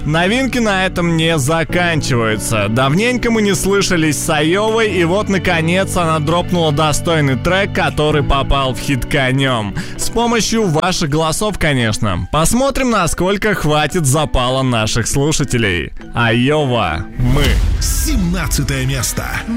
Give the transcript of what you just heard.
Новинки на этом не заканчиваются. Давненько мы не слышались с Айовой, и вот наконец она дропнула достойный трек, который попал в хит конем. С помощью ваших голосов, конечно. Посмотрим, насколько хватит запала наших слушателей. Айова, мы. 17 место.